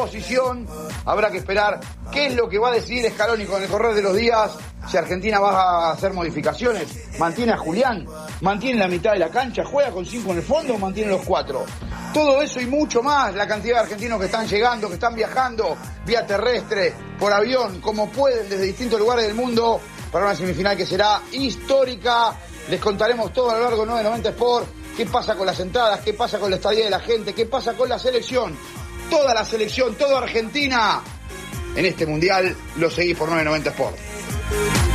posición. Habrá que esperar qué es lo que va a decidir Scaloni con el correr de los días. Si Argentina va a hacer modificaciones, mantiene a Julián, mantiene la mitad de la cancha, juega con 5 en el fondo o mantiene los 4. Todo eso y mucho más, la cantidad de argentinos que están llegando, que están viajando vía terrestre, por avión, como pueden, desde distintos lugares del mundo, para una semifinal que será histórica. Les contaremos todo a lo largo de 990 Sport, qué pasa con las entradas, qué pasa con la estadía de la gente, qué pasa con la selección. Toda la selección, toda Argentina en este mundial lo seguís por 990 Sport.